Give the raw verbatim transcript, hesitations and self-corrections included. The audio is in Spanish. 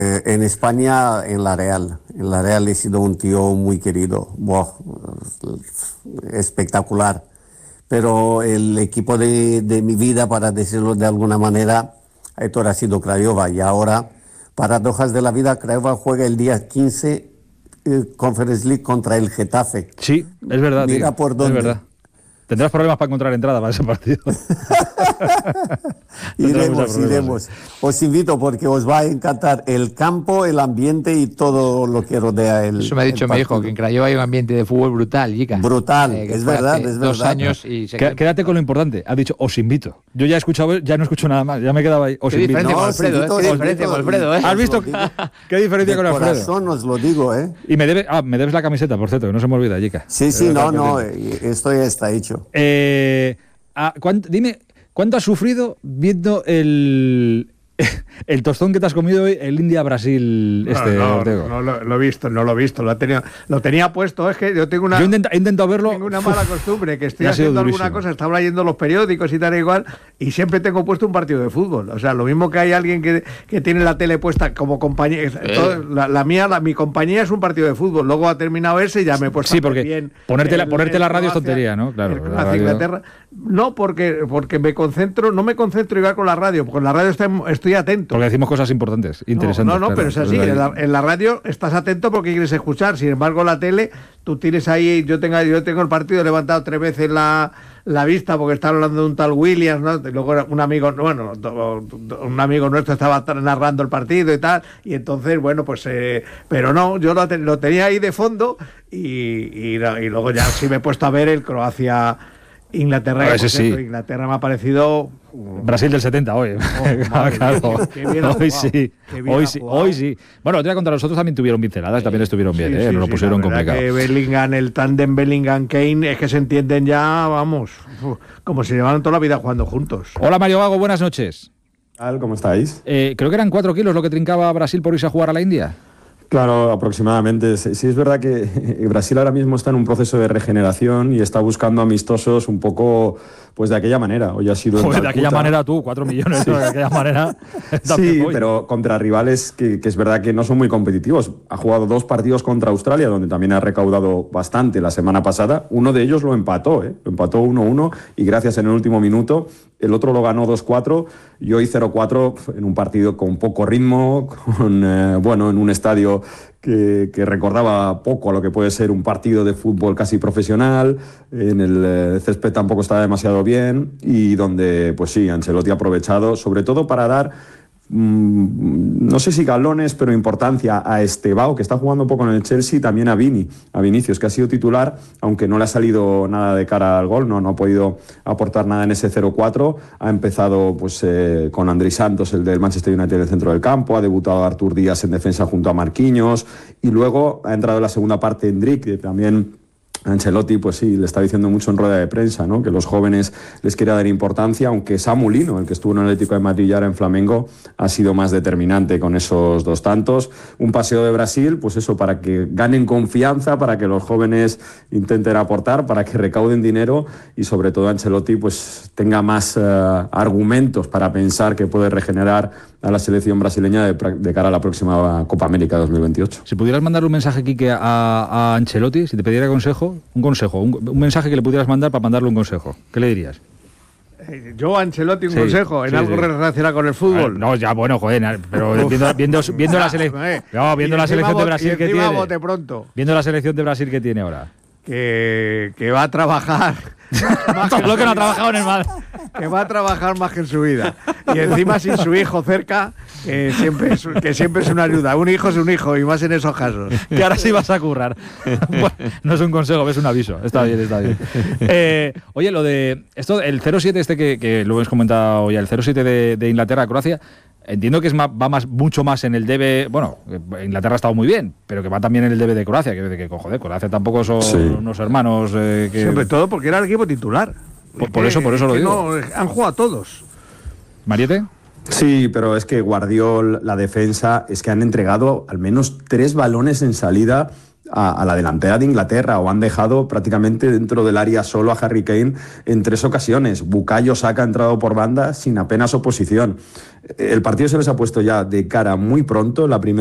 Eh, en España, en la Real. En la Real he sido un tío muy querido. Buah, espectacular. Pero el equipo de, de mi vida, para decirlo de alguna manera, Aitor, ha sido Craiova. Y ahora, paradojas de la vida, Craiova juega el día quince eh, Conference League contra el Getafe. Sí, es verdad. Mira tío, por dónde. Es verdad. Tendrás problemas para encontrar entrada para ese partido. Iremos, iremos. Sí. Os invito porque os va a encantar el campo, el ambiente y todo lo que rodea el Eso me ha dicho mi hijo, que en Craiova hay un ambiente de fútbol brutal, Jica. Brutal, eh, es verdad, es verdad. Dos años y se Quédate queda... con lo importante. Ha dicho, os invito. Yo ya he escuchado, ya no escucho nada más. Ya me quedaba ahí. Os qué invito. Diferencia no, con Alfredo, invito, ¿eh? Qué diferencia con Alfredo, ¿eh? ¿Has visto qué diferencia con Alfredo? Corazón os lo digo, ¿eh? Y me debes, ah, me debes la camiseta, por cierto, que no se me olvida, Jica. Sí, sí, no, no, esto ya está hecho. Eh... Ah, ¿cuánto, dime, ¿cuánto has sufrido viendo el, el tostón que te has comido hoy, el India-Brasil este, no, no, Ortego? No, no, lo he visto, no lo he visto, lo tenía, lo tenía puesto, es que yo tengo una... Yo intenta, he intentado verlo... Tengo una mala costumbre, que estoy haciendo alguna cosa, estaba leyendo los periódicos y tal y igual, y siempre tengo puesto un partido de fútbol. O sea, lo mismo que hay alguien que, que tiene la tele puesta como compañía... Eh. Todo, la, la mía, la, mi compañía es un partido de fútbol, luego ha terminado ese y ya me he puesto sí, porque bien... Ponerte, el, la, ponerte el la radio Croacia, es tontería, ¿no? Claro. El Croacia, Inglaterra... No, porque, porque me concentro, no me concentro igual con la radio, porque en la radio estoy, estoy atento. Porque decimos cosas importantes, interesantes. No, no, no, claro, pero es así. En la, en la radio estás atento porque quieres escuchar. Sin embargo, la tele, tú tienes ahí, yo tengo, yo tengo el partido levantado tres veces la, la vista porque están hablando de un tal Williams, ¿no? Y luego un amigo, bueno, un amigo nuestro estaba narrando el partido y tal, y entonces, bueno, pues, eh, pero no, yo lo, lo tenía ahí de fondo y, y, y luego ya sí me he puesto a ver el Croacia... Inglaterra, ah, ese sí. Inglaterra me ha parecido Brasil del setenta hoy. Oh, claro. Hoy sí. Hoy sí. Hoy sí. Bueno, te voy a contar, nosotros también tuvieron pinceladas, también estuvieron bien, sí, ¿eh? Sí, no lo pusieron sí, complicado. Que Bellingham, el tándem Bellingham-Kane, es que se entienden ya, vamos, como si llevaran toda la vida jugando juntos. Hola Mario Gago, buenas noches. ¿Qué tal? ¿Cómo estáis? Eh, creo que eran cuatro kilos lo que trincaba Brasil por irse a jugar a la India. Claro, aproximadamente. Sí, es verdad que Brasil ahora mismo está en un proceso de regeneración y está buscando amistosos un poco pues de aquella manera. Hoy ha sido Joder, de aquella manera tú, cuatro millones, sí. De aquella manera. Sí, pero contra rivales que, que es verdad que no son muy competitivos. Ha jugado dos partidos contra Australia, donde también ha recaudado bastante la semana pasada. Uno de ellos lo empató, ¿eh? Lo empató uno uno y gracias en el último minuto. El otro lo ganó dos cuatro y hoy cero cuatro en un partido con poco ritmo, con eh, bueno, en un estadio Que, que recordaba poco a lo que puede ser un partido de fútbol casi profesional, en el eh, césped tampoco estaba demasiado bien y donde, pues sí, Ancelotti ha aprovechado, sobre todo para dar, mmm, no sé si galones, pero importancia a Estevao, que está jugando un poco en el Chelsea, y también a Vini, a Vinicius, que ha sido titular, aunque no le ha salido nada de cara al gol, no, no ha podido aportar nada en ese cero cuatro, ha empezado pues eh, con Andrés Santos, el del Manchester United, en el centro del campo, ha debutado Artur Díaz en defensa junto a Marquinhos, y luego ha entrado en la segunda parte Endrick, que también Ancelotti, pues sí, le está diciendo mucho en rueda de prensa, ¿no? Que los jóvenes les quiere dar importancia, aunque Samu Lino, el que estuvo en el Atlético de Madrid y ahora en Flamengo, ha sido más determinante con esos dos tantos. Un paseo de Brasil, pues eso, para que ganen confianza, para que los jóvenes intenten aportar, para que recauden dinero y sobre todo Ancelotti pues tenga más uh, argumentos para pensar que puede regenerar a la selección brasileña de, de cara a la próxima Copa América dos mil veintiocho. Si pudieras mandarle un mensaje, Quique, a, a Ancelotti, si te pidiera consejo, un consejo, un, un mensaje que le pudieras mandar para mandarle un consejo, ¿qué le dirías? Eh, yo a Ancelotti un sí, consejo, en sí, algo sí. relacionado con el fútbol. Ver, no, ya bueno, joder, pero viendo, viendo, viendo la, sele no, viendo la selección de Brasil que tiene. Bote pronto. Viendo la selección de Brasil que tiene ahora. Que, que va a trabajar más todo lo que no ha trabajado en el mal. Que va a trabajar más que en su vida. Y encima sin su hijo cerca, que siempre es, que siempre es una ayuda. Un hijo es un hijo, y más en esos casos. Que ahora sí vas a currar. Bueno, no es un consejo, es un aviso. Está bien, está bien. Eh, oye, lo de esto, el cero siete este que, que lo hemos comentado ya, el cero siete de, de Inglaterra a Croacia, entiendo que es más, va más, mucho más en el debe. Bueno, Inglaterra ha estado muy bien, pero que va también en el debe de Croacia, que, que joder, Croacia tampoco son sí. unos hermanos eh, que... Sobre todo porque era el equipo titular. Por, por eso, por eso lo digo. No, han jugado todos. ¿Mariette? Sí, pero es que Guardiola, la defensa, es que han entregado al menos tres balones en salida a, a la delantera de Inglaterra, o han dejado prácticamente dentro del área solo a Harry Kane en tres ocasiones. Bukayo Saka ha entrado por banda sin apenas oposición. El partido se les ha puesto ya de cara muy pronto, la primera